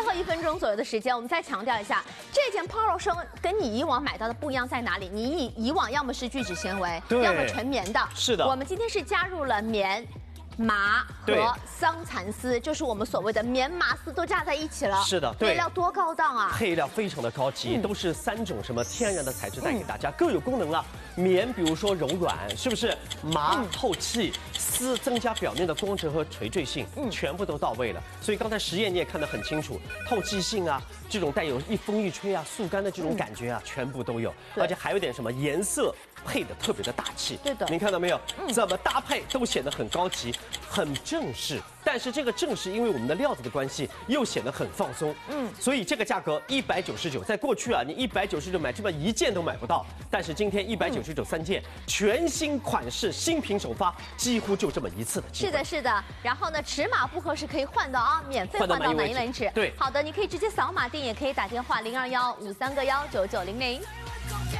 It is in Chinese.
后1分钟左右的时间，我们再强调一下，这件 Polo 衫跟你以往买到的不一样在哪里？你以往要么是聚酯纤维，要么纯棉的。 是的， 我们今天是加入了棉、麻和桑蚕丝，就是我们所谓的棉麻丝都加在一起了。 是的，对， 配料多高档啊！ 配料非常的高级，都是3种什么天然的材质带给大家，各有功能啊。棉比如说柔软，是不是？麻透气，丝增加表面的光泽和垂坠性，全部都到位了。所以刚才实验你也看得很清楚，透气性啊，这种带有一风一吹啊，速干的这种感觉啊，全部都有。而且还有点什么颜色配的特别的大气。 对的， 您看到没有？怎么搭配都显得很高级，很正式。但是这个正式，因为我们的料子的关系，又显得很放松。所以这个价格199，在过去啊，你199买这么1件都买不到，但是今天199 3件，全新款式，新品首发，几乎就这么一次的机会。 是的，是的。然后呢，尺码不合适可以换到啊，免费换到满意为止。 对， 好的，你可以直接扫码订，也可以打电话0215319900。